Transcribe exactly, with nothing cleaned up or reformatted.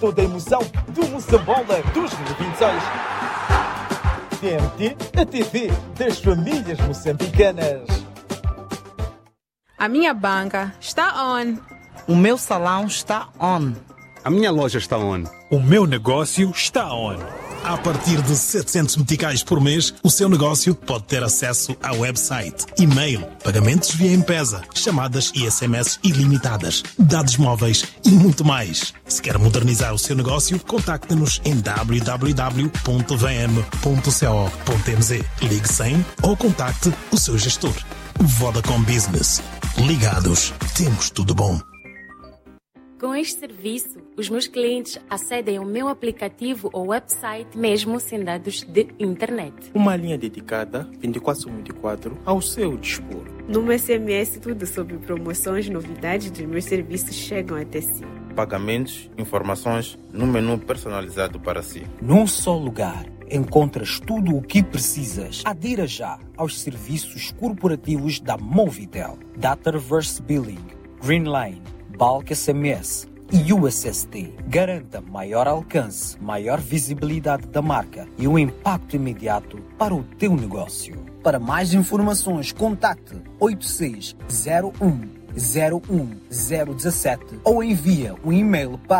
Toda a emoção do Moçambola dois mil e vinte e seis. T M T, a T V das famílias moçambicanas. A minha banca está on. O meu salão está on. A minha loja está on. O meu negócio está on. A partir de setecentos meticais por mês, o seu negócio pode ter acesso ao website, e-mail, pagamentos via M-Pesa, chamadas e S M S ilimitadas, dados móveis e muito mais. Se quer modernizar o seu negócio, contacte-nos em w w w ponto v m ponto co ponto m z. Ligue cem ou contacte o seu gestor. Vodacom Business. Ligados, temos tudo bom. Com este serviço, os meus clientes acedem ao meu aplicativo ou website mesmo sem dados de internet. Uma linha dedicada vinte e quatro sobre vinte e quatro ao seu dispor. No meu S M S, tudo sobre promoções e novidades dos meus serviços chegam até si. Pagamentos, informações no menu personalizado para si. Num só lugar encontras tudo o que precisas. Adira já aos serviços corporativos da Movitel, Data Reverse Billing, Greenline, Bulk S M S e U S S D. Garanta maior alcance, maior visibilidade da marca e um impacto imediato para o teu negócio. Para mais informações, contacte oito seis zero um zero um zero um sete ou envia um e-mail para